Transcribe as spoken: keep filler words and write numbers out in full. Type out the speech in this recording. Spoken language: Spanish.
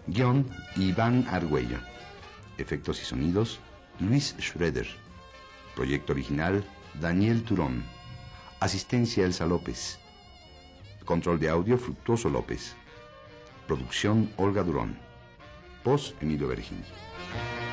Guión, Iván Argüello. Efectos y sonidos, Luis Schroeder. Proyecto original, Daniel Turón. Asistencia, Elsa López. Control de audio, Fructuoso López. Producción, Olga Durón. Voz, Emilio Vergini.